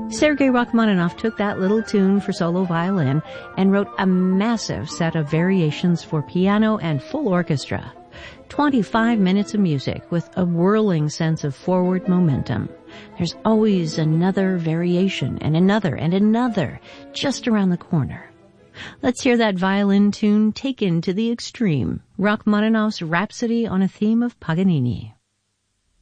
Sergei Rachmaninoff took that little tune for solo violin and wrote a massive set of variations for piano and full orchestra. 25 minutes of music with a whirling sense of forward momentum. There's always another variation and another just around the corner. Let's hear that violin tune taken to the extreme. Rachmaninoff's Rhapsody on a Theme of Paganini.